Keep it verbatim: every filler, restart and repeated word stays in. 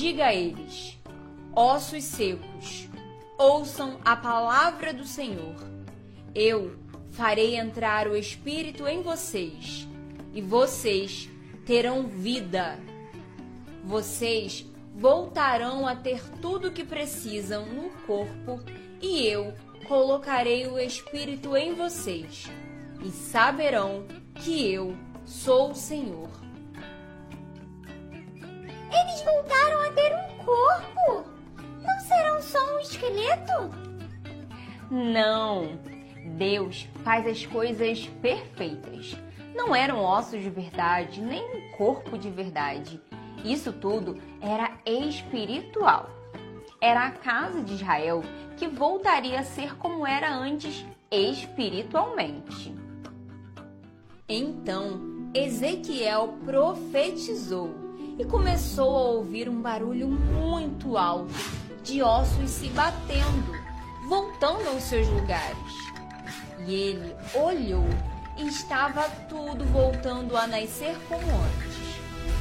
diga a eles: ossos secos, ouçam a palavra do Senhor. Eu farei entrar o Espírito em vocês, e vocês terão vida. Vocês voltarão a ter tudo o que precisam no corpo, e eu colocarei o Espírito em vocês, e saberão que eu sou o Senhor. Eles voltaram a ter um corpo? Não serão só um esqueleto? Não, Deus faz as coisas perfeitas. Não eram ossos de verdade, nem um corpo de verdade. Isso tudo era espiritual. Era a casa de Israel que voltaria a ser como era antes espiritualmente. Então Ezequiel profetizou e começou a ouvir um barulho muito alto de ossos se batendo, voltando aos seus lugares. E ele olhou e estava tudo voltando a nascer como antes.